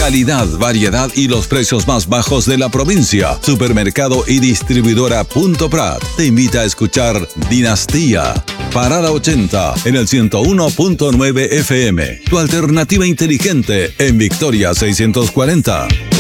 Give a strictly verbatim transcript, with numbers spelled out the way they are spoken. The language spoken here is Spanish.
Calidad, variedad y los precios más bajos de la provincia. Supermercado y distribuidora Punto Prat te invita a escuchar Dinastía. Parada ochenta en el ciento uno punto nueve F M. Tu alternativa inteligente en Victoria seiscientos cuarenta.